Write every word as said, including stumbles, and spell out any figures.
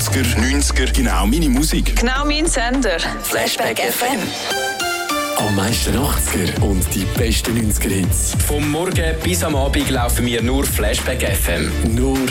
achtziger, neunziger, genau meine Musik. Genau mein Sender. Flashback F M. Am meisten achtziger und die besten neunziger Hits. Vom Morgen bis am Abend laufen wir nur Flashback F M. Nur